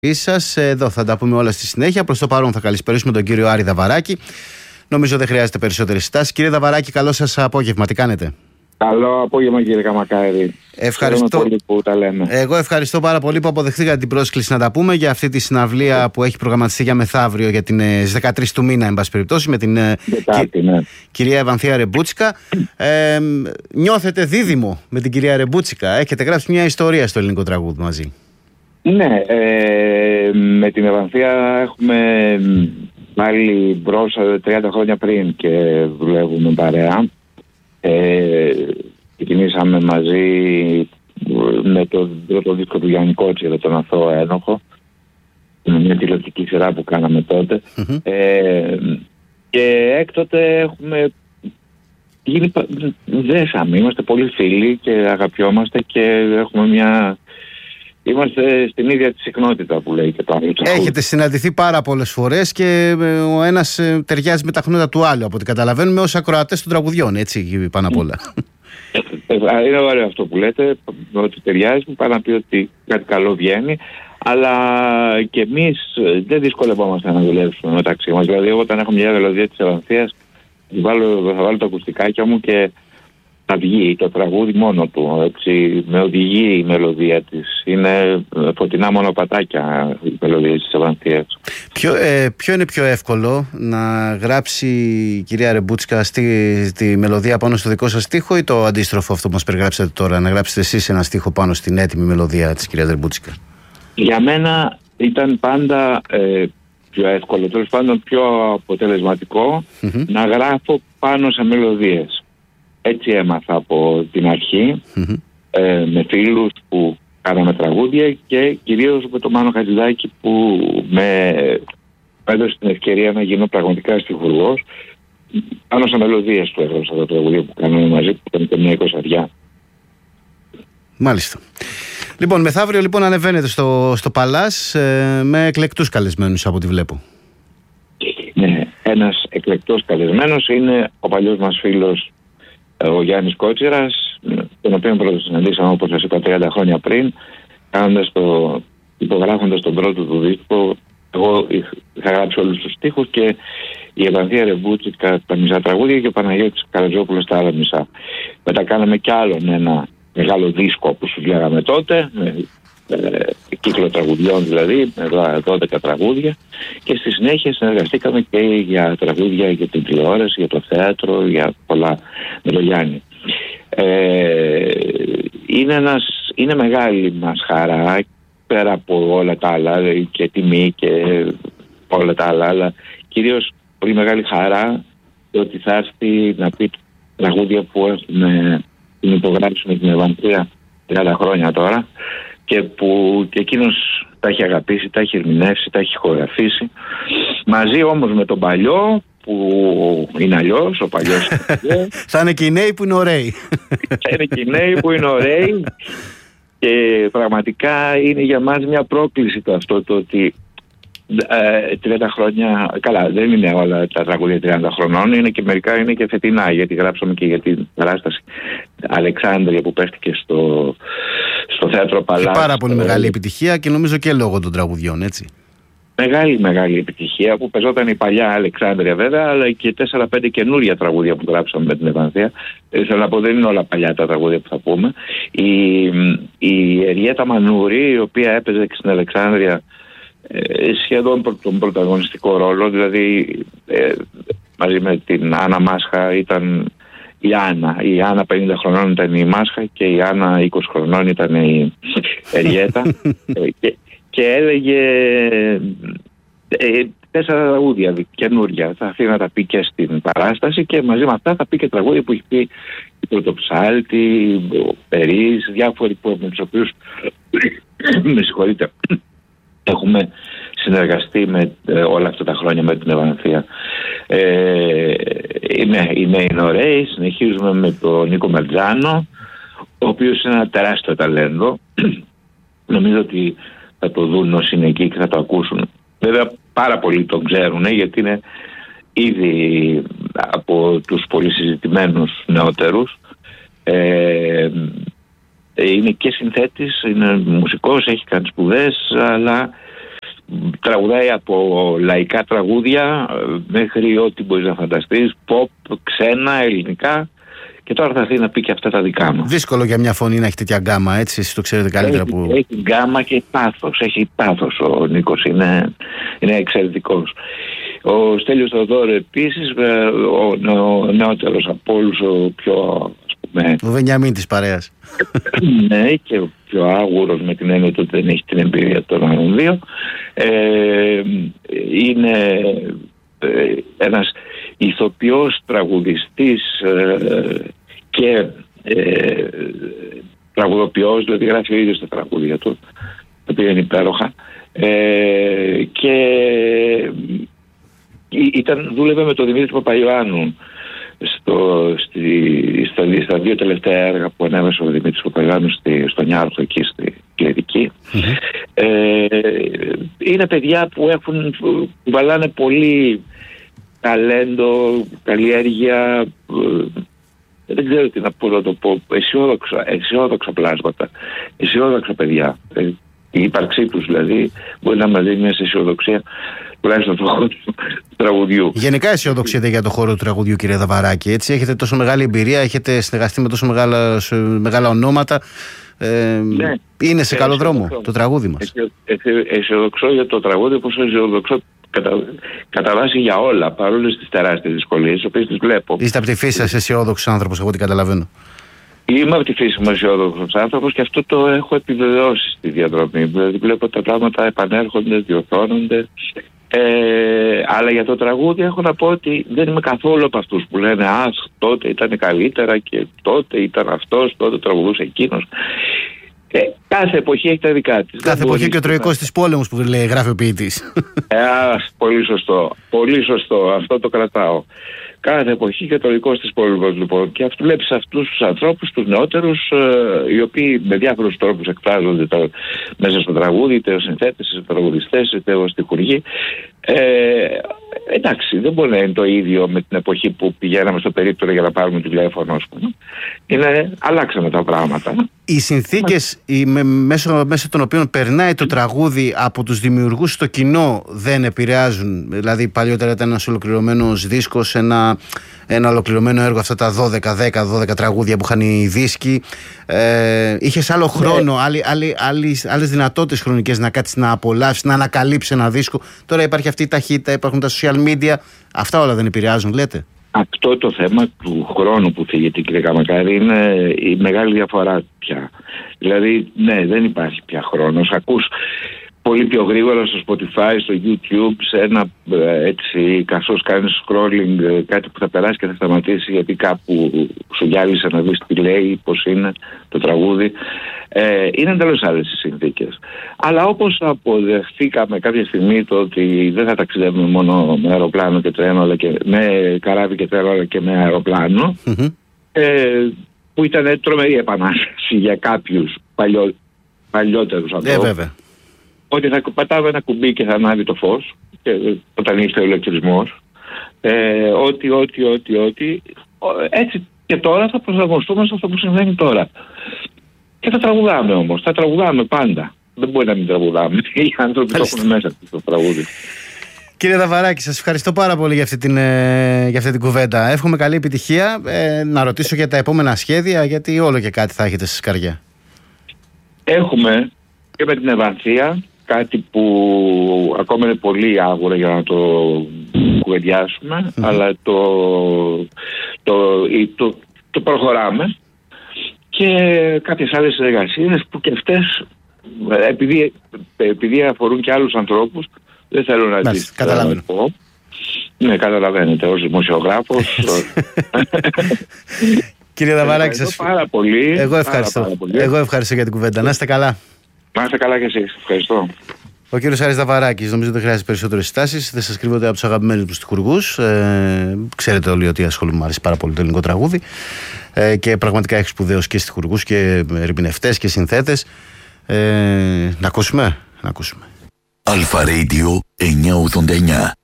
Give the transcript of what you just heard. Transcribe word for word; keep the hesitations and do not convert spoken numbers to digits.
σας. Εδώ θα τα πούμε όλα στη συνέχεια. Προς το παρόν θα καλησπερίσουμε τον κύριο Άρη Δαβαράκη. Νομίζω δεν χρειάζεται περισσότερη στάση. Κύριε Δαβαράκη, καλό σας απόγευμα. Τι κάνετε? Καλό απόγευμα, κύριε Καμακάρη. Ευχαριστώ πολύ που τα λέμε. Εγώ ευχαριστώ πάρα πολύ που αποδεχθήκατε την πρόσκληση να τα πούμε για αυτή τη συναυλία που έχει προγραμματιστεί για μεθαύριο, για την δεκατρείς του μήνα, εν πάση περιπτώσει, με την Δεκάτη, ναι. κυρία Ευανθία Ρεμπούτσικα. Ε, νιώθετε δίδυμο με την κυρία Ρεμπούτσικα? Έχετε γράψει μια ιστορία στο ελληνικό τραγούδι μαζί. Ναι, ε, με την Ευανθία έχουμε πάλι μπρος τριάντα χρόνια πριν και δουλεύουμε παρέα. Ε, ξεκινήσαμε μαζί με το πρώτο δίσκο του Γιάννη Κότσιρα, τον Αθώο Ένοχο, με μια τηλεοπτική σειρά που κάναμε τότε. Mm-hmm. Ε, και έκτοτε έχουμε γίνει, δέσαμε, είμαστε πολύ φίλοι και αγαπιόμαστε και έχουμε μια... Είμαστε στην ίδια τη συχνότητα που λέει και το άλλο. Έχετε συναντηθεί πάρα πολλές φορές και ο ένας ταιριάζει με τα χνότα του άλλου, από ό,τι καταλαβαίνουμε, ως ακροατές των τραγουδιών, έτσι πάνω απ' όλα. Είναι ωραίο αυτό που λέτε, ότι ταιριάζει, πάνω να πει ότι κάτι καλό βγαίνει, αλλά και εμείς δεν δυσκολευόμαστε να δουλέψουμε μεταξύ μας. Δηλαδή, εγώ όταν έχω μια μελωδία της Ευανθίας, θα βάλω, θα βάλω τα ακουστικάκια μου και θα βγει το τραγούδι μόνο του, έτσι, με οδηγεί η μελωδία της. Είναι φωτεινά μονοπατάκια η μελωδία της Ευανθίας. Ποιο, ε, ποιο είναι πιο εύκολο, να γράψει η κυρία Ρεμπούτσικα στη, τη μελωδία πάνω στο δικό σας στίχο, ή το αντίστροφο αυτό που μας περιγράψετε τώρα, να γράψετε εσείς ένα στίχο πάνω στην έτοιμη μελωδία της κυρίας Ρεμπούτσικα? Για μένα ήταν πάντα ε, πιο εύκολο, τέλος πάντων πιο αποτελεσματικό, mm-hmm. να γράφω πάνω σε μελωδίες. Έτσι έμαθα από την αρχή, mm-hmm. ε, με φίλους που κάναμε τραγούδια και κυρίως με τον Μάνο Χατζηδάκη που με έδωσε την ευκαιρία να γίνω πραγματικά στιχουργός. Πάνω σε μελωδίες του έγραψα τα τραγούδια που κάναμε μαζί, που ήταν και μια εικοσαριά. Μάλιστα. Λοιπόν, μεθαύριο λοιπόν ανεβαίνετε στο, στο Παλάς ε, με εκλεκτούς καλεσμένους από ό,τι βλέπω. Ναι, ένας εκλεκτός καλεσμένος είναι ο παλιός μας φίλος ο Γιάννης Κότσιρας, τον οποίο πρώτο συναντήσαμε, όπως σας είπα, τριάντα χρόνια πριν, κάνοντας το, υπογράφοντας τον πρώτο του δίσκο. Εγώ είχα γράψει όλους τους στίχους και η Ευανθία Ρεμπούτσικα τα μισά τραγούδια και ο Παναγιώτης Καρατζόπουλος τα άλλα μισά. Μετά κάναμε κι άλλον ένα μεγάλο δίσκο που σου λέγαμε τότε, με ε, κύκλο τραγουδιών δηλαδή, με δώδεκα τραγούδια, και στη συνέχεια συνεργαστήκαμε και για τραγούδια για την τηλεόραση, για το θέατρο, για πολλά με τον Γιάννη. Ε, είναι, ένας, είναι μεγάλη μας χαρά, πέρα από όλα τα άλλα και τιμή και όλα τα άλλα, αλλά κυρίως πολύ μεγάλη χαρά ότι θα έρθει να πει τραγούδια που έχουμε την υπογράψει με την Ευανθία τριάντα χρόνια τώρα και που και εκείνος τα έχει αγαπήσει, τα έχει ερμηνεύσει, τα έχει χορηγήσει, μαζί όμως με τον παλιό που είναι αλλιώς, ο παλιός θα είναι και οι νέοι που είναι ωραίοι. Θα είναι και οι νέοι που είναι ωραίοι και πραγματικά είναι για μας μια πρόκληση το αυτό, το ότι ε, τριάντα χρόνια, καλά δεν είναι όλα τα τραγούδια τριάντα χρονών, είναι και μερικά είναι και φετινά, γιατί γράψαμε και για την παράσταση Αλεξάνδρεια που παίχτηκε στο, στο θέατρο Παλάς. Έχει πάρα πολύ μεγάλη επιτυχία και νομίζω και λόγω των τραγουδιών, έτσι. Μεγάλη μεγάλη επιτυχία που παίζονταν η παλιά Αλεξάνδρεια βέβαια, αλλά και τέσσερα πέντε καινούρια τραγούδια που γράψαμε με την Ευανθία. Θέλω να πω, δεν είναι όλα παλιά τα τραγούδια που θα πούμε. Η, η Εριέτα Μανούρη, η οποία έπαιζε και στην Αλεξάνδρεια ε, σχεδόν τον πρωταγωνιστικό ρόλο, δηλαδή ε, μαζί με την Άννα Μάσχα ήταν η Άννα. Η Άννα πενήντα χρονών ήταν η Μάσχα και η Άννα είκοσι χρονών ήταν η Εριέτα. ε, και, και έλεγε ε, τέσσερα τραγούδια καινούρια. Θα αφήνει να τα πει και στην παράσταση και μαζί με αυτά θα πει και τραγούδια που έχει πει η Πρωτοψάλτη, ο Περίς, διάφοροι που, με τους οποίους με συγχωρείτε, έχουμε συνεργαστεί με, ε, όλα αυτά τα χρόνια με την Ευανθία. Ε, είναι, είναι, είναι ωραίοι. Συνεχίζουμε με τον Νίκο Μερτζάνο, ο οποίος είναι ένα τεράστιο ταλέντο. Νομίζω ότι θα το δουν όσοι είναι εκεί και θα το ακούσουν. Βέβαια πάρα πολλοί τον ξέρουν, γιατί είναι ήδη από τους πολύ συζητημένους νεότερους. Ε, είναι και συνθέτης, είναι μουσικός, έχει κάνει σπουδές, αλλά τραγουδάει από λαϊκά τραγούδια μέχρι ό,τι μπορείς να φανταστείς, pop, ξένα, ελληνικά, και τώρα θα έρθει να πει και αυτά τα δικά μας. Δύσκολο για μια φωνή να έχει τέτοια γκάμα, έτσι, εσείς το ξέρετε καλύτερα. Έχει, που... έχει γκάμα και πάθος, έχει πάθος ο Νίκος, είναι, είναι εξαιρετικός. Ο Στέλιος Θεοδόρου επίσης, ο, ο νεότερος από όλους, ο πιο, ας πούμε... Ο Βενιαμίν της παρέας. Ναι, και ο πιο άγουρος, με την έννοια ότι δεν έχει την εμπειρία των άλλων δύο. Ε, είναι ε, ένας ηθοποιός, τραγουδιστής ε, και ε, τραγουδοποιός, δηλαδή γράφει ο ίδιος τα τραγούδια του, τα οποία είναι υπέροχα. Ε, και ήταν, δούλευε με τον Δημήτρη Παπαϊωάννου στο, στη, στα, στα δύο τελευταία έργα που ανέβασε ο Δημήτρης Παπαϊωάννου στη, στο Νιάρχο, εκεί στη Κληρική. Mm-hmm. Ε, είναι παιδιά που έχουν, που βαλάνε πολύ ταλέντο, καλλιέργεια, ε, δεν ξέρω τι να πω, να το πω, αισιόδοξα, αισιόδοξα πλάσματα, αισιόδοξα παιδιά. Ε, η ύπαρξή τους δηλαδή μπορεί να μας δίνει μια αισιοδοξία, τουλάχιστον του χώρου του τραγουδιού. Γενικά αισιοδοξείτε για το χώρο του τραγουδιού, κύριε Δαβαράκη, έτσι? Έχετε τόσο μεγάλη εμπειρία, έχετε συνεργαστεί με τόσο μεγάλα, σε μεγάλα ονόματα. Ε, ναι. Είναι σε καλό δρόμο το τραγούδι μας. Αισιοδοξώ για το τραγούδι, όπως αισιοδοξώ κατά, κατά βάση για όλα, παρόλες τις τεράστιες δυσκολίες, τις οποίες τις βλέπω. Είστε από τη φύση σας αισιόδοξος άνθρωπος, εγώ τι καταλαβαίνω. Είμαι από τη φύση μου αισιόδοξος άνθρωπος και αυτό το έχω επιβεβαιώσει στη διαδρομή. Δηλαδή βλέπω τα πράγματα επανέρχονται, διορθώνονται. Ε, αλλά για το τραγούδι έχω να πω ότι δεν είμαι καθόλου από αυτούς που λένε «Α, τότε ήταν καλύτερα και τότε ήταν αυτός, τότε τραγουδούσε εκείνος». Ε, κάθε εποχή έχει τα δικά της. Κάθε εποχή και ο Τροϊκός της Πόλεμος που λέει, γράφει ο ποιητής. Ε, πολύ σωστό, πολύ σωστό, αυτό το κρατάω. Κάθε εποχή και το δικό της πόλεμος, λοιπόν. Και αυτό βλέπεις αυτούς τους ανθρώπους, τους νεότερους, ε, οι οποίοι με διάφορους τρόπους εκφράζονται τα, μέσα στο τραγούδι, είτε ως συνθέτες, είτε ως τραγουδιστές, είτε ως τυχουργοί. Ε, εντάξει, δεν μπορεί να είναι το ίδιο με την εποχή που πηγαίναμε στο περίπτερο για να πάρουμε τηλέφωνο, ας πούμε. Είναι, αλλάξαμε τα πράγματα. Οι συνθήκες οι, με, μέσω, μέσω των οποίων περνάει το τραγούδι από τους δημιουργούς στο κοινό δεν επηρεάζουν? Δηλαδή παλιότερα ήταν ένας ολοκληρωμένος δίσκος, ένα, ένα ολοκληρωμένο έργο, αυτά τα δώδεκα, δέκα, δώδεκα τραγούδια που είχαν οι δίσκοι. Ε, είχες άλλο χρόνο, ναι. άλλη, άλλη, άλλες, άλλες δυνατότητες χρονικές να κάτσεις να απολαύσεις, να ανακαλύψεις ένα δίσκο. Τώρα υπάρχει αυτή η ταχύτητα, υπάρχουν τα social media. Αυτά όλα δεν επηρεάζουν, λέτε? Αυτό το θέμα του χρόνου που θίγεται, κύριε Καμακάρη, είναι η μεγάλη διαφορά πια. Δηλαδή, ναι, δεν υπάρχει πια χρόνος. Ακούς πολύ πιο γρήγορα στο Spotify, στο YouTube, σε ένα έτσι, καθώς κάνεις scrolling, κάτι που θα περάσει και θα σταματήσει γιατί κάπου σου γυάλισε να δεις τι λέει, πώς είναι το τραγούδι. Ε, είναι εντελώς άλλες οι συνθήκες. Αλλά όπως αποδεχθήκαμε κάποια στιγμή το ότι δεν θα ταξιδεύουμε μόνο με αεροπλάνο και τρένο, αλλά και με καράβι και τρένο, αλλά και με αεροπλάνο, mm-hmm. ε, που ήταν τρομερή επανάσταση για κάποιους παλιό, παλιότερους ανθρώπους. Ε, βέβαια. Ότι θα πατάμε ένα κουμπί και θα ανάβει το φως, και, όταν ήρθε ο ηλεκτρισμός. Ε, ότι, ότι, ότι, ότι. Έτσι και τώρα θα προσαρμοστούμε σε αυτό που συμβαίνει τώρα. Και θα τραγουδάμε όμως, θα τραγουδάμε πάντα. Δεν μπορεί να μην τραγουδάμε. Οι άνθρωποι το έχουν μέσα στο τραγούδι. Κύριε Δαβαράκη, σας ευχαριστώ πάρα πολύ για αυτή την, ε, για αυτή την κουβέντα. Εύχομαι καλή επιτυχία. Ε, να ρωτήσω για τα επόμενα σχέδια, γιατί όλο και κάτι θα έχετε στη σκαριά. Έχουμε και με την Ευανθία κάτι που ακόμα είναι πολύ άγουρα για να το κουβεντιάσουμε, mm-hmm. αλλά το, το, το, το προχωράμε. Και κάποιες άλλες εργασίες που και αυτές, επειδή, επειδή αφορούν και άλλους ανθρώπους, δεν θέλω να τις πω. Ναι, καταλαβαίνετε, ως δημοσιογράφος. Κύριε Δαβαράκη, σας πάρα πολύ. Εγώ ευχαριστώ. Πάρα πολύ. Εγώ ευχαριστώ για την κουβέντα. Να είστε καλά. Να είστε καλά κι εσείς. Ευχαριστώ. Ο κύριος Άρης Δαβαράκης, νομίζω ότι χρειάζεται περισσότερες συστάσεις. Δεν σας κρύβονται από τους αγαπημένους μου τυχουργούς. Ε, ξέρετε όλοι ότι ασχολούμαι, μου αρέσει πάρα πολύ το ελληνικό τραγούδι. Ε, και πραγματικά έχει σπουδαίους και στιχουργούς και ερμηνευτές και συνθέτες. Ε, να ακούσουμε. Να ακούσουμε. Αλφα Radio εννιακόσια ογδόντα εννιά.